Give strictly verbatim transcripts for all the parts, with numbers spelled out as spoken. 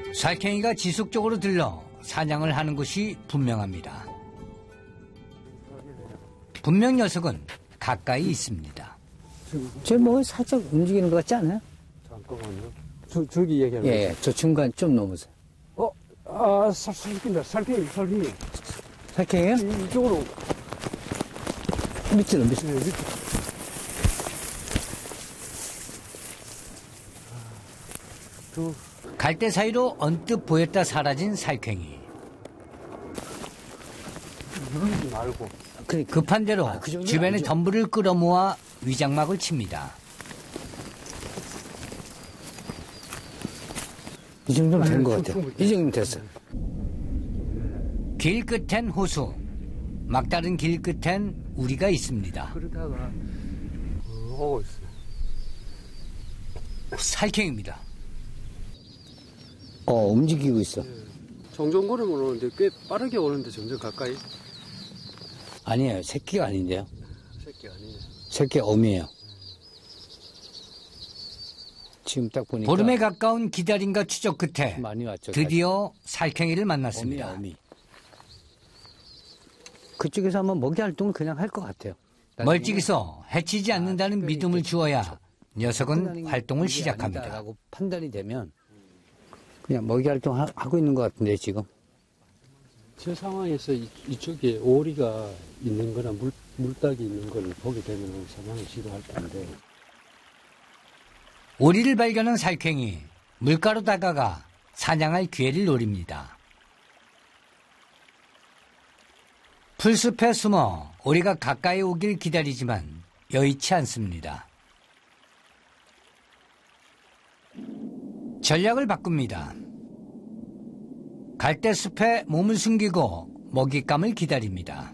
살쾡이가 지속적으로 들러 사냥을 하는 것이 분명합니다. 분명 녀석은 가까이 있습니다. 저 뭐 살짝 움직이는 것 같지 않아요? 잠깐만요. 저, 저기 얘기하는 예, 예, 저 중간 좀 넘으세요. 어? 아, 살, 살낀다. 살쾡이, 살쾡이. 살쾡이요? 이쪽으로. 밑으로, 밑으로. 네, 밑으로. 저, 갈대 사이로 언뜻 보였다 사라진 살쾡이. 누르지 말고. 그, 급한 대로 아, 그 정도는 주변의 아니죠. 전부를 끌어모아 위장막을 칩니다. 이 정도면 된 아니, 것 같아요. 충분히. 이 정도면 됐어요. 길 끝엔 호수, 막다른 길 끝엔 우리가 있습니다. 그러다가, 어, 오고 있어요. 살쾡이입니다. 어, 움직이고 있어. 종종 걸으면 오는데 꽤 빠르게 오는데 점점 가까이. 아니에요. 새끼가 아닌데요. 새끼 아니에요. 새끼 어미예요. 지금 딱 보니까. 보름에 가까운 기다림과 추적 끝에 많이 왔죠. 드디어 살쾡이를 어미야, 만났습니다. 어미. 그쪽에서 한번 먹이 활동을 그냥 할 것 같아요. 멀찍이서 해치지 않는다는 믿음을 주어야 녀석은 활동을 시작합니다. 라고 판단이 되면 그냥 먹이 활동 하, 하고 있는 것 같은데 지금. 저 상황에서 이, 이쪽에 오리가 있는 거나 물, 물닭이 있는 걸 보게 되면 사냥을 시도할 텐데. 오리를 발견한 살쾡이 물가로 다가가 사냥할 기회를 노립니다. 풀숲에 숨어 오리가 가까이 오길 기다리지만 여의치 않습니다. 전략을 바꿉니다. 갈대숲에 몸을 숨기고 먹잇감을 기다립니다.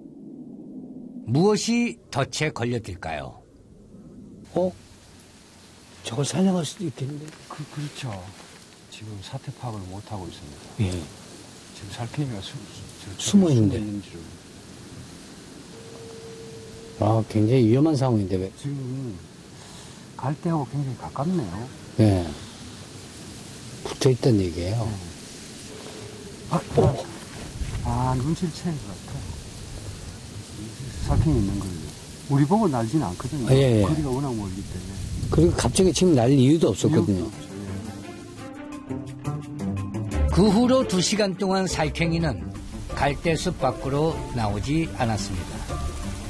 무엇이 덫에 걸려들까요? 어? 저걸 사냥할 수도 있겠는데. 그, 그렇죠. 지금 사태 파악을 못하고 있습니다. 예. 지금 살쾡이가 수, 저, 숨어 있는데. 있는지를. 아, 굉장히 위험한 상황인데 왜? 지금 갈대하고 굉장히 가깝네요. 예. 붙어 있다는 얘기예요. 아, 어. 아, 눈치를 채는 것 같아. 살쾡이 있는 거예요. 우리 보고 날지는 않거든요. 아, 예, 예. 거리가 워낙 멀기 때문에. 그리고 갑자기 지금 날 이유도 없었거든요. 이유도 없죠, 예. 그 후로 두 시간 동안 살쾡이는 갈대숲 밖으로 나오지 않았습니다.